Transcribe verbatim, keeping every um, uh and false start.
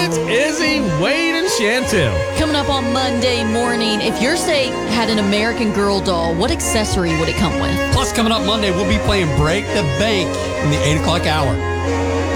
It's Izzy, Wade, and Chantel. Coming up on Monday morning, if your state had an American Girl doll, what accessory would it come with? Plus, coming up Monday, we'll be playing Break the Bank in the eight o'clock hour.